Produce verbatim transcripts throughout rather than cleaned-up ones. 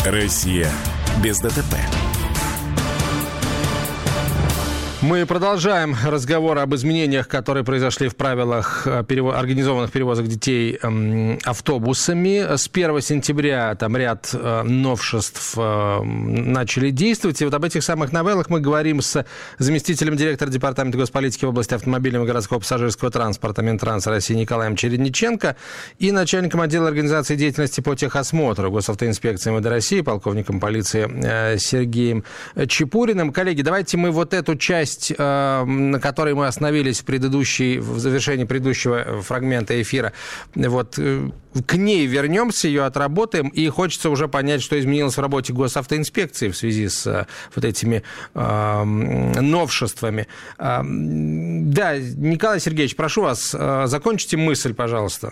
Россия без ДТП. Мы продолжаем разговор об изменениях, которые произошли в правилах перево- организованных перевозок детей эм, автобусами. С первого сентября там ряд э, новшеств э, начали действовать. И вот об этих самых новеллах мы говорим с заместителем директора Департамента госполитики в области автомобильного и городского пассажирского транспорта Минтранс России Николаем Чередниченко и начальником отдела организации деятельности по техосмотру Госавтоинспекции МВД России, полковником полиции э, Сергеем Чепуриным. Коллеги, давайте мы вот эту часть, на которой мы остановились в предыдущей, в завершении предыдущего фрагмента эфира, вот к ней вернемся, ее отработаем, и хочется уже понять, что изменилось в работе Госавтоинспекции в связи с вот этими э, новшествами. Э, да, Николай Сергеевич, прошу вас, э, закончите мысль, пожалуйста.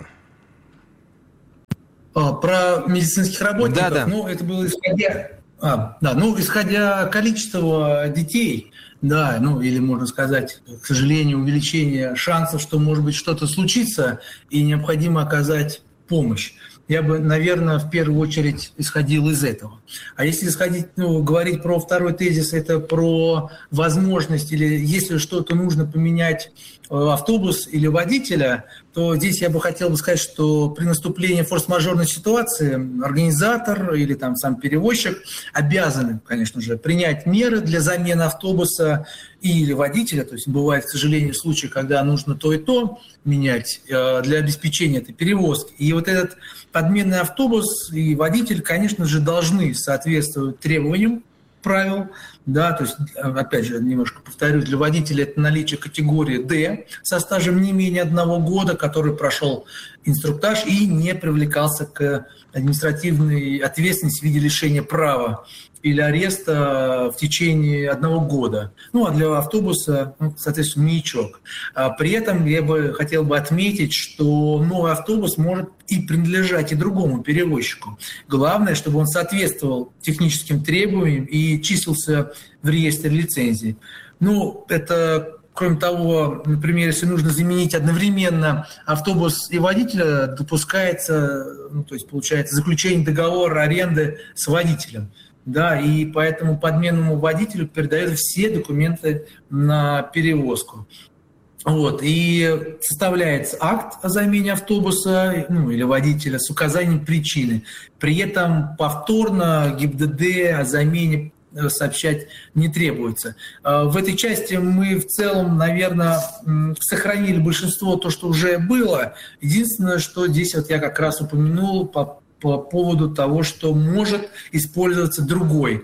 Про медицинских работников, да, да. ну, это было исходя, а, да, ну, исходя количества детей, да, ну, или, можно сказать, к сожалению, увеличение шансов, что, может быть, что-то случится, и необходимо оказать помощь. Я бы, наверное, в первую очередь исходил из этого. А если исходить, ну, говорить про второй тезис, это про возможность, или если что-то нужно поменять автобус или водителя, то здесь я бы хотел бы сказать, что при наступлении форс-мажорной ситуации организатор или там сам перевозчик обязаны, конечно же, принять меры для замены автобуса или водителя. То есть бывает, к сожалению, случаи, когда нужно то и то менять для обеспечения этой перевозки. И вот этот подменный автобус и водитель, конечно же, должны соответствовать требованиям правил, да, то есть, опять же, немножко повторюсь, для водителя это наличие категории D со стажем не менее одного года, который прошел инструктаж и не привлекался к административной ответственности в виде лишения права или ареста в течение одного года. Ну, а для автобуса, ну, соответственно, маячок. А при этом я бы хотел бы отметить, что новый автобус может и принадлежать и другому перевозчику. Главное, чтобы он соответствовал техническим требованиям и числился в реестре лицензий. Ну, это... Кроме того, например, если нужно заменить одновременно автобус и водителя, допускается, ну, то есть получается заключение договора аренды с водителем. Да, и поэтому подменному водителю передают все документы на перевозку. Вот, и составляется акт о замене автобуса, ну, или водителя с указанием причины. При этом повторно ГИБДД о замене сообщать не требуется. В этой части мы в целом, наверное, сохранили большинство то, что уже было. Единственное, что здесь вот я как раз упомянул по, по поводу того, что может использоваться другой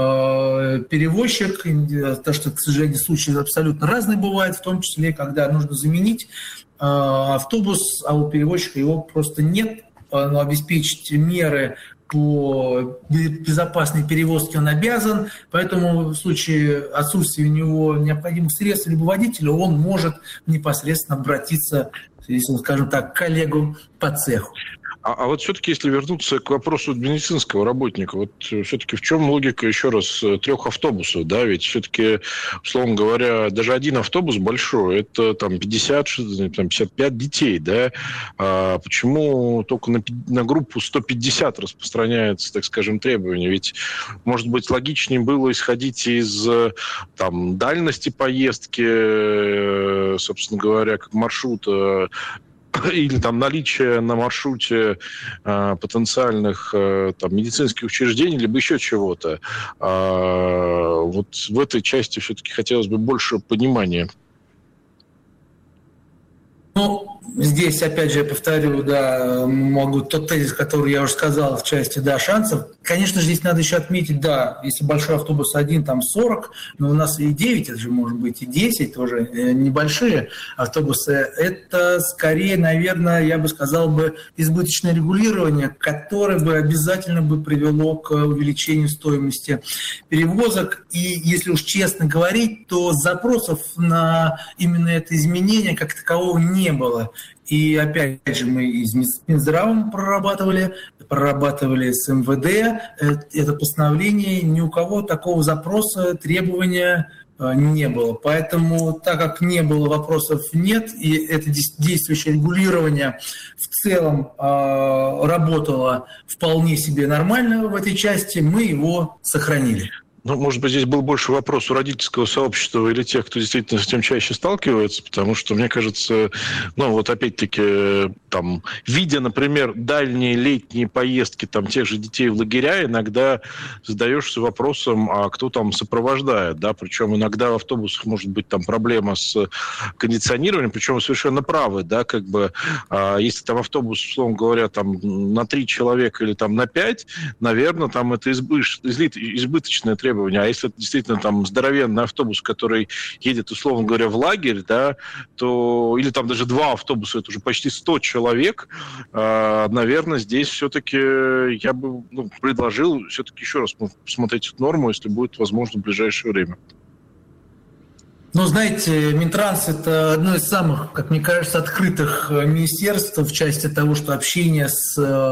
перевозчик, то, что, к сожалению, случаи абсолютно разные бывают, в том числе, когда нужно заменить автобус, а у перевозчика его просто нет, но обеспечить меры по безопасной перевозке он обязан, поэтому в случае отсутствия у него необходимых средств либо водителя, он может непосредственно обратиться, если, скажем так, к коллегу по цеху. А, а вот все-таки, если вернуться к вопросу медицинского работника, вот все-таки в чем логика, еще раз, трех автобусов, да, ведь все-таки, условно говоря, даже один автобус большой, это там пятьдесят, там, пятьдесят пять детей, да, а почему только на, на группу сто пятьдесят распространяется, так скажем, требования, ведь, может быть, логичнее было исходить из там дальности поездки, собственно говоря, как маршрута, или там наличие на маршруте э, потенциальных э, там, медицинских учреждений, либо еще чего-то. А, вот в этой части все-таки хотелось бы больше понимания. Ну, здесь, опять же, я повторю, да, могу тот тезис, который я уже сказал в части, да, шансов. Конечно же, здесь надо еще отметить, да, если большой автобус один, там сорок, но у нас и девять, это же может быть и десять, тоже небольшие автобусы. Это скорее, наверное, я бы сказал бы, избыточное регулирование, которое бы обязательно бы привело к увеличению стоимости перевозок. И если уж честно говорить, то запросов на именно это изменение как такового не было. И опять же мы и с Минздравом прорабатывали, прорабатывали с МВД это постановление. Ни у кого такого запроса, требования не было. Поэтому, так как не было, вопросов нет, и это действующее регулирование в целом работало вполне себе нормально в этой части, мы его сохранили. Ну, может быть, здесь был больше вопрос у родительского сообщества или тех, кто действительно с этим чаще сталкивается, потому что, мне кажется, ну, вот опять-таки, там, видя, например, дальние летние поездки там, тех же детей в лагеря, иногда задаешься вопросом, а кто там сопровождает, да, причем иногда в автобусах может быть там проблема с кондиционированием, причем вы совершенно правы, да, как бы, а, если там автобус, условно говоря, там, на три человека или там на пять, наверное, там это избыш... избыточное требование. А если это действительно там здоровенный автобус, который едет, условно говоря, в лагерь, да, то или там даже два автобуса, это уже почти сто человек, э, наверное, здесь все-таки я бы ну, предложил все-таки еще раз посмотреть эту норму, если будет возможно в ближайшее время. Ну, знаете, Минтранс – это одно из самых, как мне кажется, открытых министерств в части того, что общение с